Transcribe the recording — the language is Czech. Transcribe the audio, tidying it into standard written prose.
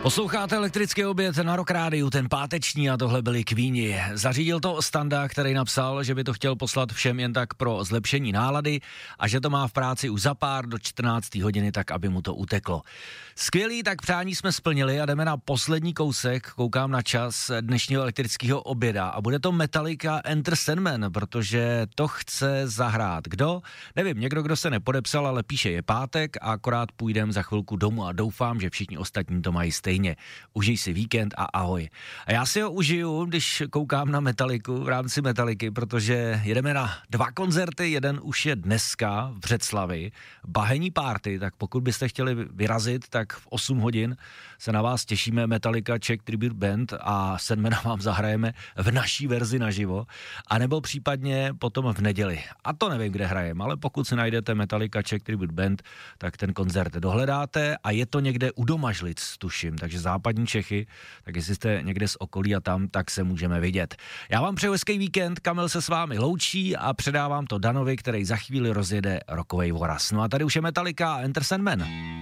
Posloucháte Elektrický oběd na Rock Rádiu, ten páteční, a tohle byli Queeni. Zařídil to Standa, který napsal, že by to chtěl poslat všem jen tak pro zlepšení nálady a že to má v práci už za pár do 14. hodiny, tak aby mu to uteklo. Skvělý, tak přání jsme splnili a jdeme na poslední kousek, koukám na čas dnešního elektrického oběda a bude to Metallica Enter Sandman, protože to chce zahrát. Kdo? Nevím, někdo, kdo se nepodepsal, ale píše, je pátek a akorát půjdem za chvilku domů a doufám, že všichni ostatní to mají stejně. Užij si víkend a ahoj. A já si ho užiju, když koukám na Metalliku v rámci Metalliky, protože jedeme na 2 koncerty, jeden už je dneska v Břeclavi, Bahení party, tak pokud byste chtěli vyrazit, tak v 8 hodin se na vás těšíme, Metallica Czech Tribute Band a Sandmana vám zahrajeme v naší verzi naživo, anebo případně potom v neděli. A to nevím, kde hrajeme, ale pokud si najdete Metallica Czech Tribute Band, tak ten koncert dohledáte a je to někde u Domažlic, tuším, takže západní Čechy, tak jestli jste někde z okolí a tam, tak se můžeme vidět. Já vám přeju hezký víkend, Kamil se s vámi loučí a předávám to Danovi, který za chvíli rozjede rockovej voraz. No a tady už je Metallica Enter Sandman.